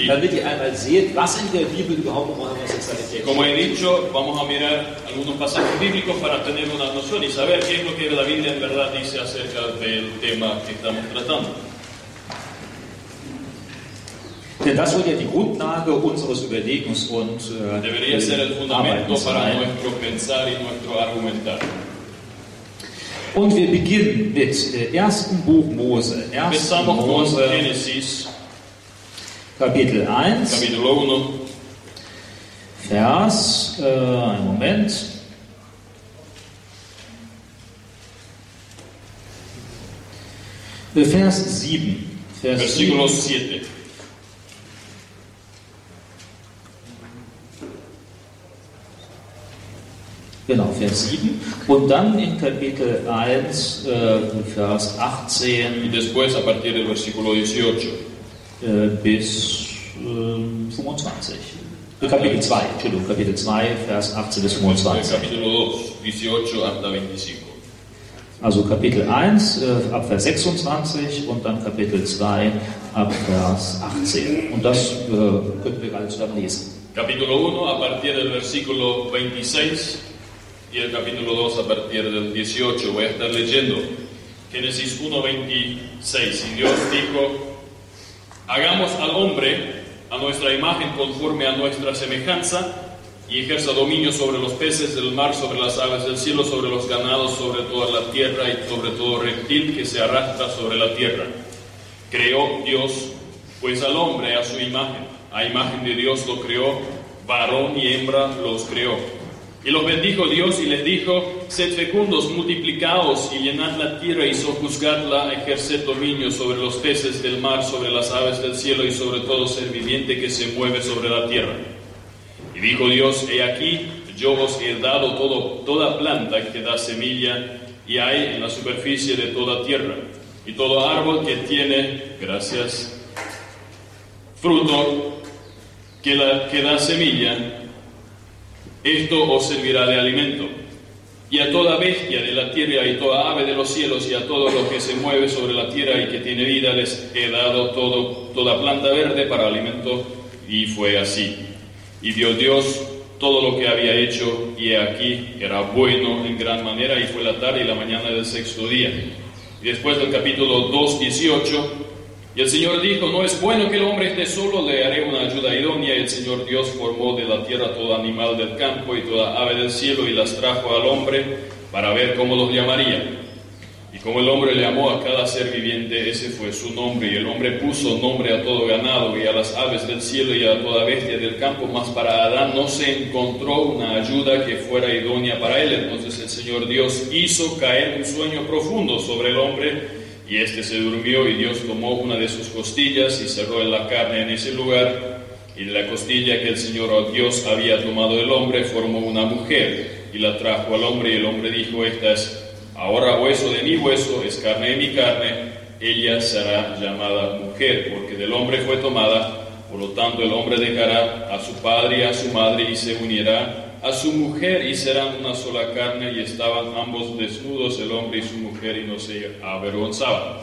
damit ihr einmal seht, was in der Bibel überhaupt über Homosexualität Como he steht. dicho, vamos a mirar algunos pasajes bíblicos para tener una noción y saber qué es lo que la Biblia en verdad dice acerca del tema que estamos tratando. Denn das wird ja die Grundlage unseres Überlegungs- und Debería ser el fundamento Arbeitens para sein. nuestro pensar y nuestro argumentar. Und wir beginnen mit 1. Buch Mose. 1. Empezamos con Mose, Génesis, Kapitel 1, capítulo 1, Vers, einen Moment. Vers 7. versículo 7. Genau, Vers 7. Und dann in Kapitel 1, Vers Y 18 después, a partir del versículo 18, bis 25. Kapitel 2, Entschuldigung, Kapitel 2, Vers 18 bis el 25. capítulo 2, 18 hasta 25. Also Kapitel 1 ab Vers 26 und dann Kapitel 2 ab Vers 18. Und das könnten wir alle zusammen lesen. Capítulo 1 a partir del versículo 26 y el capítulo 2 a partir del 18. Voy a estar leyendo Génesis 1, 26. Y Dios dijo: hagamos al hombre a nuestra imagen conforme a nuestra semejanza, y ejerza dominio sobre los peces del mar, sobre las aves del cielo, sobre los ganados, sobre toda la tierra y sobre todo reptil que se arrastra sobre la tierra. Creó Dios pues al hombre a su imagen, a imagen de Dios lo creó, varón y hembra los creó. Y los bendijo Dios y les dijo: sed fecundos, multiplicaos y llenad la tierra y sojuzgadla, ejerced dominio sobre los peces del mar, sobre las aves del cielo y sobre todo ser viviente que se mueve sobre la tierra. Y dijo Dios: he aquí, yo os he dado toda planta que da semilla, y hay en la superficie de toda tierra, y todo árbol que tiene, gracias, fruto que da semilla, esto os servirá de alimento. Y a toda bestia de la tierra y toda ave de los cielos y a todo lo que se mueve sobre la tierra y que tiene vida les he dado toda planta verde para alimento. Y fue así. Y vio Dios todo lo que había hecho, y aquí era bueno en gran manera, y fue la tarde y la mañana del sexto día. Y después del capítulo 2, 18, y el Señor dijo: no es bueno que el hombre esté solo, le haré una ayuda idónea. Y el Señor Dios formó de la tierra todo animal del campo y toda ave del cielo, y las trajo al hombre para ver cómo los llamaría. Y como el hombre le llamó a cada ser viviente, ese fue su nombre. Y el hombre puso nombre a todo ganado y a las aves del cielo y a toda bestia del campo. Mas para Adán no se encontró una ayuda que fuera idónea para él. Entonces el Señor Dios hizo caer un sueño profundo sobre el hombre, y éste se durmió. Y Dios tomó una de sus costillas y cerró la carne en ese lugar. Y de la costilla que el Señor Dios había tomado del hombre formó una mujer y la trajo al hombre. Y el hombre dijo: esta es ahora hueso de mi hueso, es carne de mi carne. Ella será llamada mujer, porque del hombre fue tomada. Por lo tanto el hombre dejará a su padre y a su madre y se unirá a su mujer, y serán una sola carne. Y estaban ambos desnudos, el hombre y su mujer, y no se avergonzaban.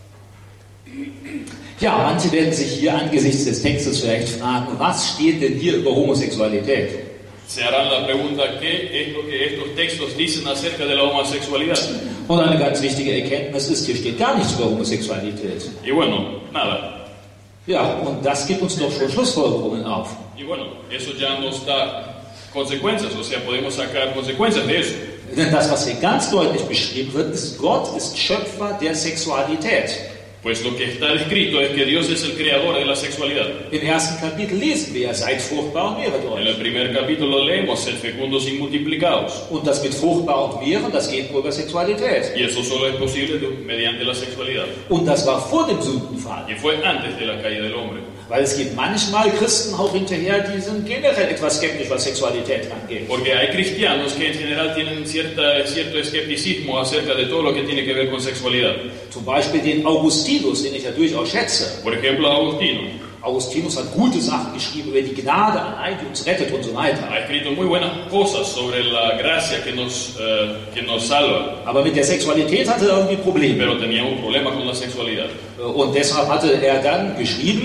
Ja, manche werden sich hier angesichts des Textes vielleicht fragen, was steht denn hier über Homosexualität? Se harán la pregunta: ¿qué es lo que estos textos dicen acerca de la homosexualidad? Und eine ganz wichtige Erkenntnis ist, hier steht gar nichts über Homosexualität. Y bueno, nada. Ja, und das gibt uns doch schon Schlussfolgerungen auf. Y bueno, eso ya nos da consecuencias, o sea, podemos sacar consecuencias de eso. Denn das, was hier ganz deutlich beschrieben wird, ist, Gott ist Schöpfer der Sexualität. Pues lo que está descrito es que Dios es el creador de la sexualidad. Im ersten Kapitel lesen wir, seid fruchtbar und mehret En el euch. primer capítulo leemos: sed fecundos y multiplicados. Und das mit fruchtbar und mehren, das geht nur über Sexualität. Y eso solo es posible mediante la sexualidad. Und das war vor dem Sündenfall. Y fue antes de la caída del hombre. Weil es gibt manchmal Christen auch hinterher, die sind generell etwas skeptisch, was Sexualität angeht. Porque hay cristianos que en general tienen cierto escepticismo acerca de todo lo que tiene que ver con sexualidad. Zum Beispiel den Augustinus, den ich ja durchaus schätze. Por ejemplo, Agustino Augustinus hat gute Sachen geschrieben über die Gnade allein, die uns rettet und so weiter. ha escrito muy buenas cosas sobre la gracia que nos salva, Aber mit der Sexualität hatte er irgendwie Probleme. pero tenía un problema con la sexualidad. Und deshalb hatte er dann geschrieben,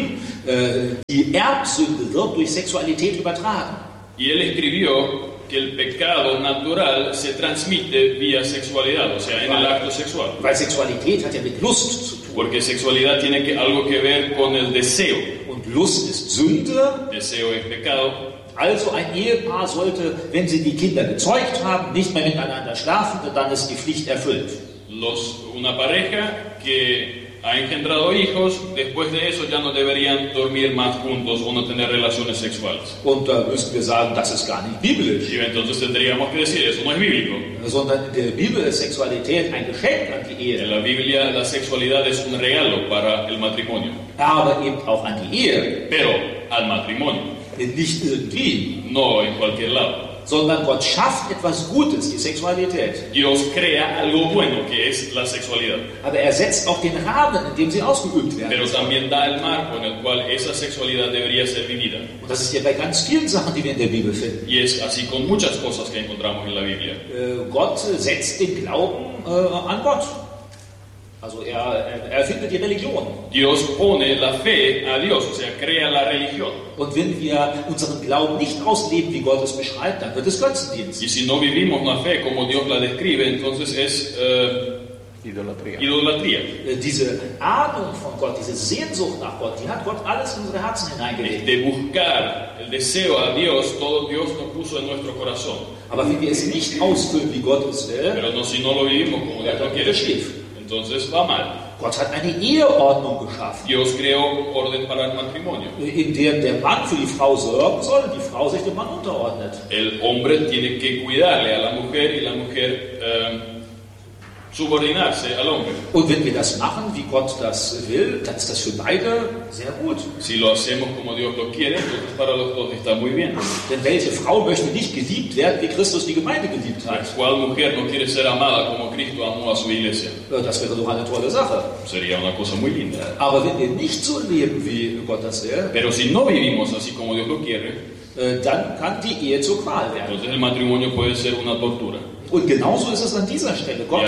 Die Erbsünde wird durch Sexualität übertragen. Y él escribió que el pecado natural se transmite vía sexualidad, o sea, en el acto sexual. Weil Sexualität hat ja mit Lust zu tun. Porque sexualidad tiene algo que ver con el deseo. Und Lust ist Sünde. Deseo es pecado. Also ein Ehepaar sollte, wenn sie die Kinder gezeugt haben, nicht mehr miteinander schlafen, denn dann ist die Pflicht erfüllt. Una pareja que ha engendrado hijos, después de eso ya no deberían dormir más juntos o no tener relaciones sexuales. Und da müssten wir sagen, das ist gar nicht biblisch. Y entonces tendríamos que decir, eso no es bíblico. Sondern in der Bibel ist Sexualität ein Geschenk an die Ehe. En la Biblia la sexualidad es un regalo para el matrimonio. Aber eben auch an die Ehe. Pero al matrimonio. Nicht irgendwie. No en cualquier lado. Sondern Gott schafft etwas Gutes, die Sexualität. Dios crea algo bueno, que es la sexualidad. Aber er setzt auch den Rahmen, in dem sie ausgeübt werden. Pero también da el marco en el cual esa sexualidad debería ser vivida. Und das ist ja bei ganz vielen Sachen, die wir in der Bibel finden. Y es así con muchas cosas que encontramos en la Biblia. Gott setzt den Glauben an Gott. Also er erfindet die Religion. Dios pone la fe a Dios, o sea, crea la religión. Und wenn wir unseren Glauben nicht ausleben, wie Gott es beschreibt, dann wird es Götzendienst. Y si no vivimos la fe como Dios la describe, entonces es idolatría. Diese Ahnung von Gott, diese Sehnsucht nach Gott, die hat Gott alles in unsere Herzen hineingelegt. De buscar el deseo a Dios, todo Dios lo puso en nuestro corazón. Aber wenn wir es nicht ausfüllen, wie Gott es will, pero no, si no lo vivimos como Dios lo quiere, entonces va mal. Gott hat eine Eheordnung geschaffen. Dios creó orden para el matrimonio. In der der Mann für die Frau sorgen soll und die Frau sich dem Mann unterordnet. El hombre tiene que cuidarle a la mujer y la mujer subordinarse al hombre. Und wenn wir das machen, wie Gott das will, dann ist das für beide sehr gut. Si lo hacemos como Dios lo quiere, entonces para los dos está muy bien. Denn welche Frau möchte nicht geliebt werden, wie Christus die Gemeinde geliebt hat? ¿Cuál mujer no quiere ser amada como Cristo amó a su iglesia? Das wäre doch eine tolle Sache. Sería una cosa muy linda. Aber wenn wir nicht so leben, wie Gott das will, pero si no vivimos así como Dios lo quiere, dann kann die Ehe zur Qual werden. Entonces el matrimonio puede ser una tortura. Und genauso ist es an dieser Stelle. Gott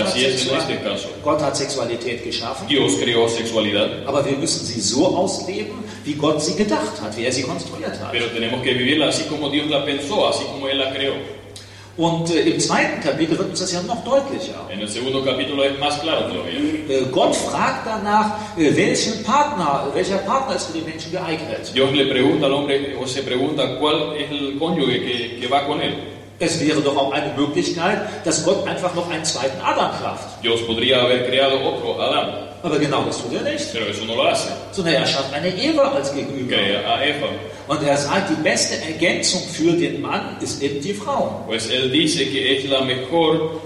hat Sexualität geschaffen. Dios creó sexualidad. Aber wir müssen sie so ausleben, wie Gott sie gedacht hat, wie er sie konstruiert hat. Pero tenemos que vivirla así como Dios la pensó, así como él la creó. Und im zweiten Kapitel wird uns das ja noch deutlicher. En el segundo capítulo es más claro todavía. Gott fragt danach, welcher Partner ist für die Menschen geeignet. Dios le pregunta al hombre, o se pregunta cuál es el cónyuge que va con él. Es wäre doch auch eine Möglichkeit, dass Gott einfach noch einen zweiten Adam schafft. Dios podría haber creado otro Adán. Aber genau das tut er nicht. Pero eso no lo hace. Sondern er schafft eine Eva als Gegenüber. Crea a Eva. Und er sagt, die beste Ergänzung für den Mann ist eben die Frau. Pues él dice que es la mejor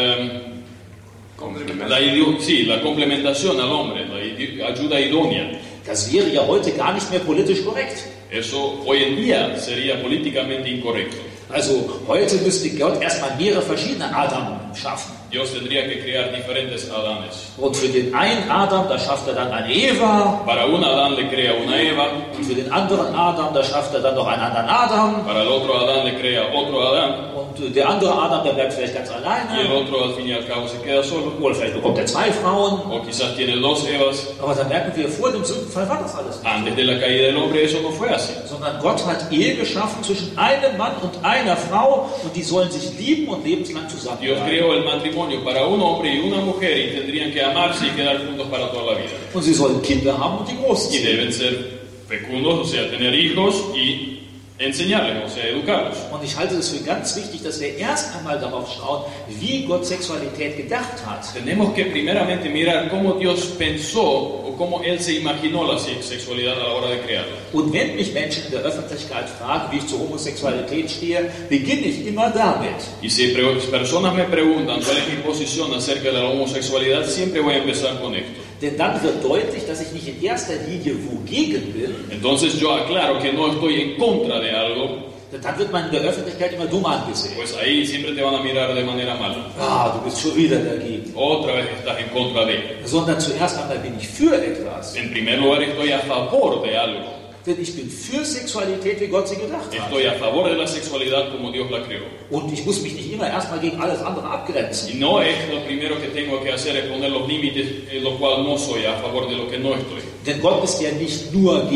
la complementación al hombre, la ayuda idónea. Das wäre ja heute gar nicht mehr politisch korrekt. Eso hoy en día sería políticamente incorrecto. Also heute müsste Gott erstmal mehrere verschiedene Adam schaffen. Dios tendría que crear diferentes Adanes. Und für den einen Adam, da schafft er dann eine Eva. Para un Adán le crea una Eva. Und für den anderen Adam, da schafft er dann noch einen anderen Adam. Para el otro Adán le crea otro Adán. Und der andere Adam, der bleibt vielleicht ganz alleine. Y el otro al fin y al cabo se queda solo. Oder vielleicht bekommt er zwei Frauen. O quizás tiene dos Evas. Aber dann merken wir, vor dem Sündenfall war das alles nicht. Antes de la caída del hombre eso no fue así. Sondern Gott hat Ehe geschaffen zwischen einem Mann und einer Frau und die sollen sich lieben und lebenslang zusammen Dios creó el matrimonio para un hombre y una mujer y tendrían que amarse y quedar juntos para toda la vida. Und sie sollen Kinder haben und die großziehen. Y deben ser fecundos, o sea, tener hijos y enseñarles, o sea, educarlos. Und ich halte es für ganz wichtig, dass wir erst einmal darauf schauen, wie Gott Sexualität gedacht hat. Tenemos que primeramente mirar cómo Dios pensó o cómo Él se imaginó la sexualidad a la hora de crearla. Und wenn mich Menschen in der Öffentlichkeit fragen, wie ich zur Homosexualität stehe, beginne ich immer damit. Y si personas me preguntan cuál es mi posición acerca de la homosexualidad, siempre voy a empezar con esto. Denn dann wird deutlich, dass ich nicht in erster Linie wogegen bin. Entonces yo aclaro que no estoy en contra de algo. Dann wird man in der Öffentlichkeit immer dumm angesehen. Pues ahí siempre te van a mirar de manera mala. Ah, du bist schon wieder dagegen. Otra vez estás en contra de. Sondern zuerst einmal bin ich für etwas. En primer lugar estoy a favor de algo. Denn ich bin für Sexualität, wie Gott sie gedacht hat. Estoy a favor de la sexualidad como Dios la creó. Und ich muss mich nicht immer erstmal gegen alles andere abgrenzen. Y no es lo primero que tengo que hacer es poner los límites en los cuales no soy a favor de lo que no estoy. Denn Gott ist ja nicht nur gegen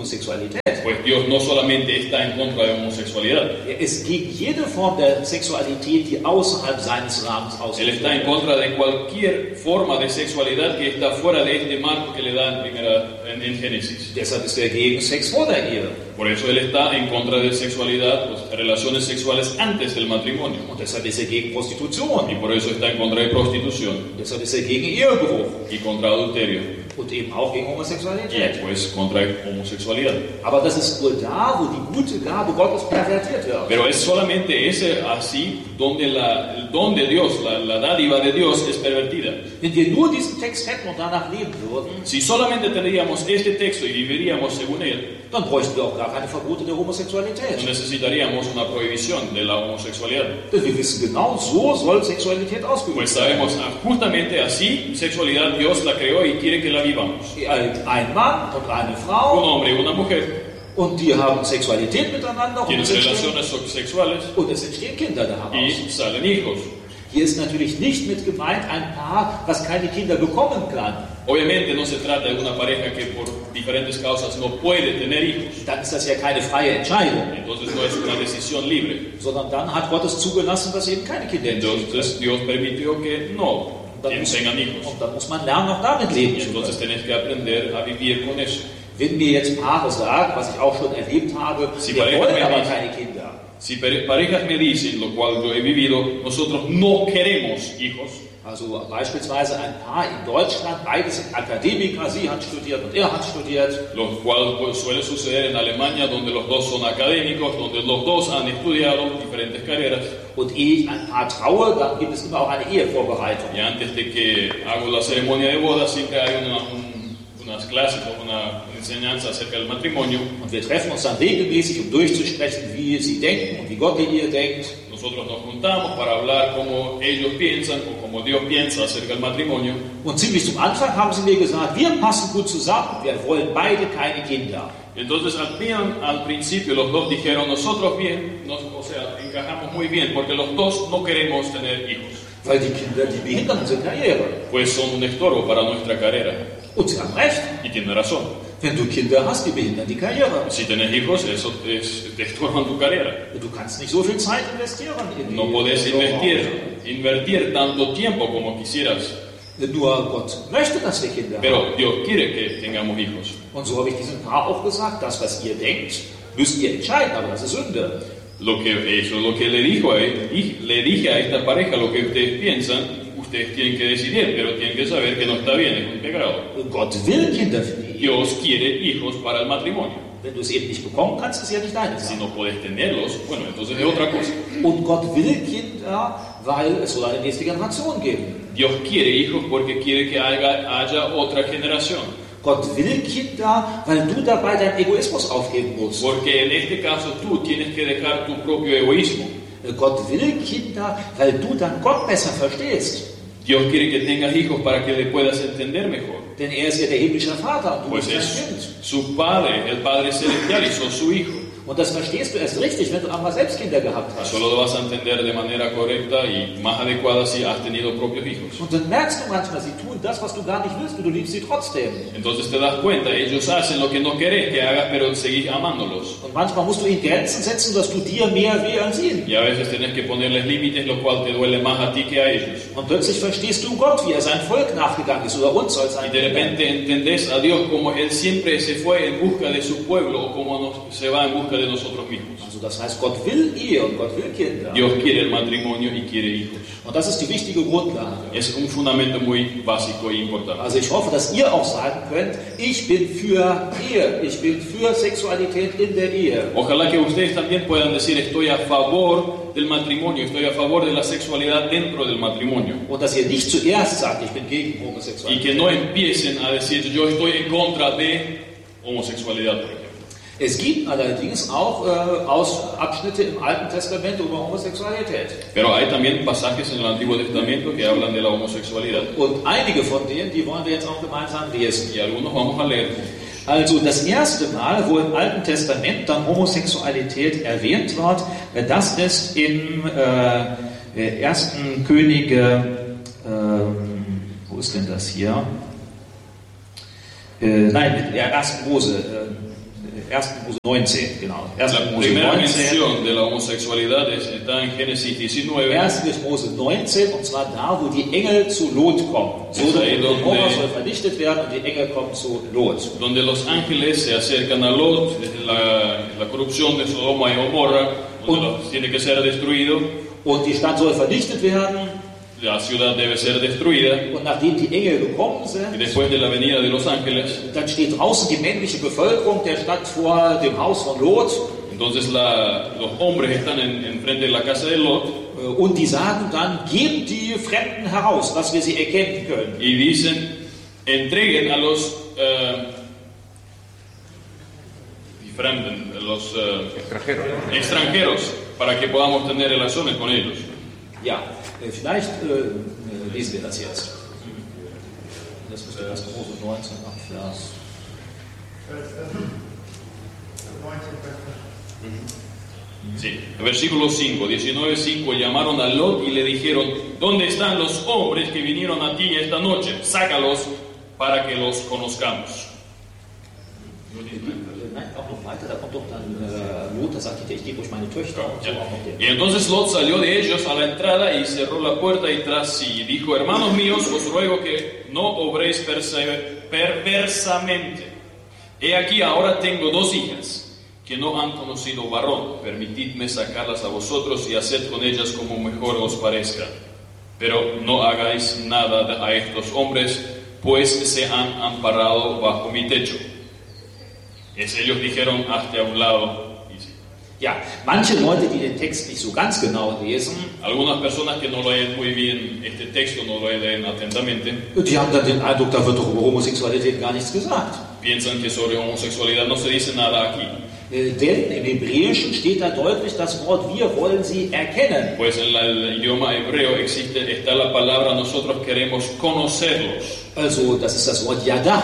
Homosexualität. Pues Dios no solamente está en contra de homosexualidad, Er ist gegen jede Form der Sexualität, die außerhalb seines Rahmens Él ausgeführt está en wird. contra de cualquier forma de sexualidad que está fuera de este marco que le da en Génesis. Deshalb ist er gegen Sex vor der Ehe. Por eso Él está en contra de sexualidad, pues, relaciones sexuales antes del matrimonio. Und deshalb ist er gegen Prostitution. Y por eso está en contra de prostitución Und deshalb ist er gegen Ehebruch. y contra adulterio. Und eben auch gegen Y Homosexualität. pues contra homosexualidad. Aber das ist nur da, wo die gute Gabe Gottes pervertiert wird. Pero es solamente ese así donde el don de Dios, la dádiva de Dios es pervertida. Wenn wir nur diesen Text hätten und danach leben würden, Si solamente tendríamos este texto y viviríamos según él, dann bräuchten wir auch gar keine Verbote der no Homosexualität. necesitaríamos una prohibición de la homosexualidad. Denn wir wissen genau, so soll Sexualität ausgeübt Pues werden. sabemos, justamente así, sexualidad Dios la creó y quiere que la vivamos. Ein Mann und eine Un Frau, hombre y una mujer und die haben Sexualität miteinander und tienen es entstehen, relaciones sexuales und es entstehen Kinder daraus. y salen hijos. Hier ist natürlich nicht mit gemeint ein Paar, was keine Kinder bekommen kann. Obviamente no se trata de una pareja que por diferentes causas no puede tener hijos. Dann ist das ja keine freie Entscheidung, Entonces no es una decisión libre. sondern dann hat Gott es zugelassen, dass eben keine Kinder entstehen. Entonces Dios permitió que no tengan hijos. Und dann muss man lernen, auch damit leben Y zu entonces können. tenés que aprender a vivir con eso. Wenn mir jetzt Paare sagen, was ich auch schon erlebt habe, Sie wir pareja wollen me aber dice- keine Kinder. Si parejas me dicen, lo cual yo he vivido, nosotros no queremos hijos. Also beispielsweise ein Paar in Deutschland, beide sind Akademiker, sie hat studiert und er hat studiert. Lo cual pues, suele suceder en Alemania, donde los dos son académicos, donde los dos han estudiado diferentes carreras. Und ehe ich ein Paar traue, dann gibt es immer auch eine Ehevorbereitung. Y antes de que hago la ceremonia de boda, siempre hay unas clases o una enseñanza acerca del matrimonio. Und wir treffen uns dann regelmäßig, um durchzusprechen, wie sie denken und wie Gott die Ehe denkt. Nosotros nos juntamos para hablar cómo ellos piensan o cómo Dios piensa acerca del matrimonio. Und ziemlich zum Anfang haben sie mir gesagt, wir passen gut zusammen, wir wollen beide keine Kinder. Entonces al principio los dos dijeron, nosotros bien, o sea, encajamos muy bien, porque los dos no queremos tener hijos, Weil die Kinder, die behindern unsere Karriere. pues son un estorbo para nuestra carrera. Und sie haben recht. Y tiene razón. Wenn du Kinder hast, die behindern die Karriere. Si tenés hijos, eso te estorban tu carrera. Du kannst nicht so viel Zeit investieren in No podés invertir tanto tiempo como quisieras, Nur Gott möchte, dass wir Kinder haben. pero Dios quiere que tengamos hijos. Und so habe ich diesem Paar auch gesagt, das, was ihr denkt, müsst ihr entscheiden, aber das ist Sünde. Lo que le dijo a él, y le dije a esta pareja, lo que ustedes piensan, ustedes tienen que decidir, pero tienen que saber que no está bien, es un pecado. Gott will Kinder für die Ehe. Dios quiere hijos para el matrimonio. Wenn du es eben nicht bekommen kannst, ist ja nicht deine Si Sache. no puedes tenerlos, bueno, entonces es otra cosa. Und Gott will Kinder, weil es soll eine nächste Generation geben. Dios quiere hijos porque quiere que haya otra generación. Gott will Kinder, weil du dabei deinen Egoismus aufgeben musst. Porque en este caso tú tienes que dejar tu propio egoísmo. Gott will Kinder, weil du dann Gott besser verstehst. Dios quiere que tengas hijos para que le puedas entender mejor. Denn er ist ja der himmlische Vater und du Pues bist es sein Kind. su Padre, el Padre Celestial, y sos su hijo. Und das verstehst du erst richtig, wenn du einmal selbst Kinder gehabt hast. Solo lo vas a entender de manera correcta y más adecuada si has tenido propios hijos. Und dann merkst du manchmal, sie tun das, was du gar nicht willst, und du liebst sie trotzdem. Entonces te das cuenta, ellos hacen lo que no querés que hagas, pero seguís amándolos. Und manchmal musst du ihnen Grenzen setzen, dass du dir mehr weh als ihnen. Y a veces tenés que ponerles límites, lo cual te duele más a ti que a ellos. Und plötzlich verstehst du Gott, wie er sein Volk nachgegangen ist, oder uns als Y sein de Volk. repente entendés a Dios como Él siempre se fue en busca de su pueblo o como se va en busca de nosotros mismos. Also das heißt, Gott will Ehe und Gott will Kinder. Dios quiere el matrimonio y quiere hijos. Und das ist die wichtige Grundlage. Es un fundamento muy básico e importante. Also ich hoffe, dass ihr auch sagen könnt, ich bin für Ehe, ich bin für Sexualität in der Ehe. Ojalá que ustedes también puedan decir, estoy a favor del matrimonio, estoy a favor de la sexualidad dentro del matrimonio. Und dass ihr nicht zuerst sagt, ich bin gegen Y Homosexualität. que no empiecen a decir, yo estoy en contra de homosexualidad, por ejemplo. Es gibt allerdings auch Abschnitte im Alten Testament über Homosexualität. Pero hay también pasajes en el Antiguo Testamento que hablan de la homosexualidad. Und einige von denen, die wollen wir jetzt auch gemeinsam lesen. Y algunos vamos a leer. Also das erste Mal, wo im Alten Testament dann Homosexualität erwähnt wird, das ist im 1. Könige, wo ist denn das hier? Nein, der 1. Mose, 1. Mose 19, genau. 1. La Mose primera 19. mención de la homosexualidad está en Génesis 19. 1. Mose 19, und zwar da, wo die Engel zu Lot kommen. Sodom und Gomorra soll vernichtet werden und die Engel kommen zu Lot. Donde los ángeles se acercan a Lot, desde la corrupción de Sodoma y Gomorra, donde tiene que ser destruido. Und die Stadt soll vernichtet werden. La ciudad debe ser destruida. Und nachdem die Engel gekommen sind, Y después de la venida de los ángeles, dann steht draußen die männliche Bevölkerung der Stadt vor dem Haus von Lot. entonces los hombres están enfrente de la casa de Lot. Und die sagen dann, gebt die Fremden heraus, dass wir sie erkennen können. Y dicen, entreguen a los extranjeros para que podamos tener relaciones con ellos. Ja, vielleicht lesen wir das jetzt. Das müsste 1. Mose 19 ab Vers. Sí, versículo 5, 19:5, llamaron a Lot y le dijeron, ¿dónde están los hombres que vinieron a ti esta noche? Sácalos para que los conozcamos. Nein, auch noch weiter, da kommt doch dann Lot, da sagt ich gebe euch meine Töchter. Und so auch noch Y entonces Lot salió de ellos a la entrada y cerró la puerta y tras sí, y dijo, hermanos míos, os ruego que no obréis perversamente. He aquí ahora tengo 2 hijas que no han conocido varón, permitidme sacarlas a vosotros y haced con ellas como mejor os parezca. Pero no hagáis nada a estos hombres, pues se han amparado bajo mi techo. Ellos dijeron, hazte a un lado. Ja, manche Leute, die den Text nicht so ganz genau lesen, Algunas personas que no leen muy bien este texto, no lo leen atentamente, die haben dann den Eindruck, da wird doch über Homosexualität gar nichts gesagt. piensan que sobre homosexualidad no se dice nada aquí. Denn im Hebräischen steht da deutlich das Wort, wir wollen sie erkennen. Pues en el idioma hebreo está la palabra nosotros queremos conocerlos. Also, das ist das Wort Yada.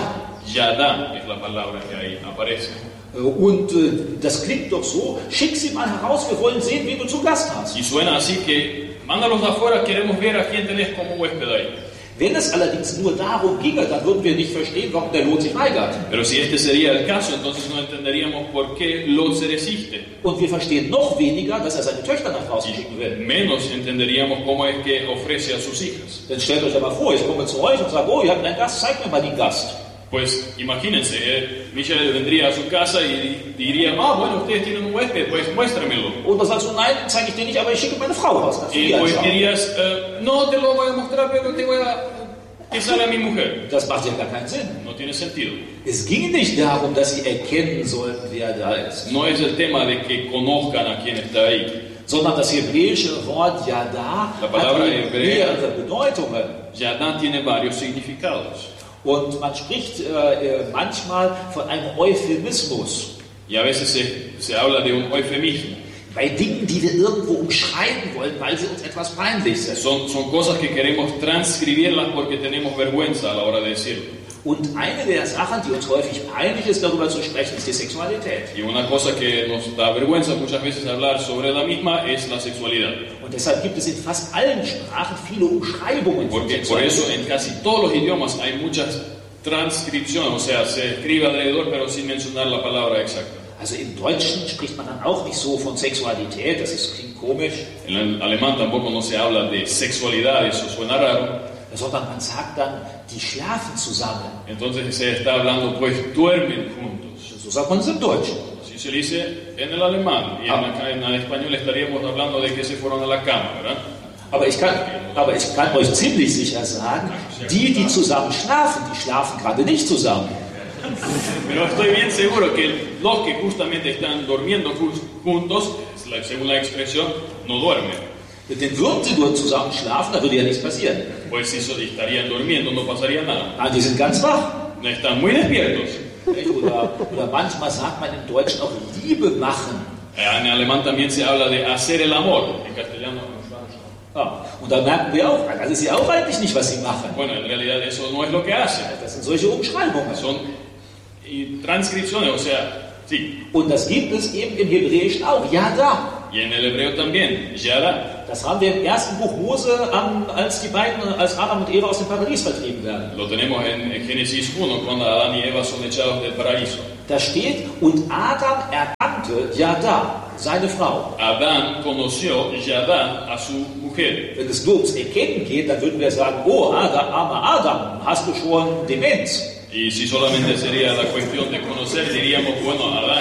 Yada es la palabra que ahí aparece. Und das klingt doch so, schick sie mal heraus, wir wollen sehen, wen du zu Gast hast. Y suena así que, mándalos de afuera, queremos ver a quién tenés como huésped ahí. Wenn es allerdings nur darum ginge, dann würden wir nicht verstehen, warum der Lot sich weigert. Pero si este sería el caso, entonces no entenderíamos por qué Lot se resiste. Und wir verstehen noch weniger, dass er seine Töchter nach draußen schicken will. Menos entenderíamos cómo es que ofrece a sus hijas. Dann stellt euch aber vor, ich komme zu euch und sage, oh, ihr habt einen Gast, zeigt mir mal den Gast. Pues imagínense, Michael vendría a su casa y diría, bueno, ustedes tienen un huésped, pues muéstramelo. Und dann sagst du, nein, zeige ich dir nicht, aber ich schicke meine Frau raus. Y pues dirías, no te lo voy a mostrar, pero te voy a que sale a mi mujer. Das macht ja gar keinen Sinn. No tiene sentido. Es ging nicht darum, dass sie erkennen sollten, wer da ist. No es el tema de que conozcan a quién está ahí. Sondern das hebräische Wort Yada La palabra hat mehrere Bedeutungen. Yada tiene varios significados. Und man spricht manchmal von einem Euphemismus. Y a veces se habla de un eufemismo. Bei Dingen, die wir irgendwo umschreiben wollen, weil sie uns etwas peinlich sind. Son cosas que queremos transcribirlas porque tenemos vergüenza a la hora de decirlo. Und eine der Sachen, die uns häufig peinlich ist, darüber zu sprechen, ist die Sexualität. Y una cosa que nos da vergüenza muchas veces hablar sobre la misma es la sexualidad. Und deshalb gibt es in fast allen Sprachen viele Umschreibungen von Porque por eso Sexualität. en casi todos los idiomas hay muchas transcripciones, o sea, se escribe alrededor pero sin mencionar la palabra exacta. Also im Deutschen spricht man dann auch nicht so von Sexualität, klingt komisch, En el alemán tampoco no se habla de sexualidad, eso suena raro. sondern man sagt dann, die schlafen zusammen. Entonces se está hablando, pues duermen juntos. So sagt man es im Deutschen. Así se dice en el alemán. Y en el español estaríamos hablando de que se fueron a la cama, ¿verdad? Aber ich kann euch ziemlich sicher sagen, die zusammen schlafen, die schlafen gerade nicht zusammen. Pero estoy bien seguro que los que justamente están durmiendo juntos, según la expresión, no duermen. Denn würden sie nur zusammen schlafen, da würde ja nichts passieren. Pues si estarían durmiendo, no pasaría nada. Ah, die sind ganz wach. Están muy despiertos. Oder manchmal sagt man im Deutschen auch Liebe machen. En alemán también se habla de hacer el amor. En castellano. Ja, und da merken wir auch, das ist ja auch eigentlich nicht, was sie machen. Bueno, en realidad eso no es lo que hacen. Das sind solche Umschreibungen. Son transcripciones, o sea, sí. Und das gibt es eben im Hebräischen auch. Yada. Y en el hebreo también, Yada. Das haben wir im ersten Buch Mose, als Adam und Eva aus dem Paradies vertrieben werden. Lo tenemos en Génesis 1, cuando Adán y Eva son echados del paraíso. Da steht, und Adam erkannte Jada, seine Frau. Adán conoció Yadá a su mujer. Wenn es nur ums Erkennen geht, dann würden wir sagen, oh, Adam, armer Adam, hast du schon Demenz? Y si solamente sería la cuestión de conocer, diríamos, bueno, Adán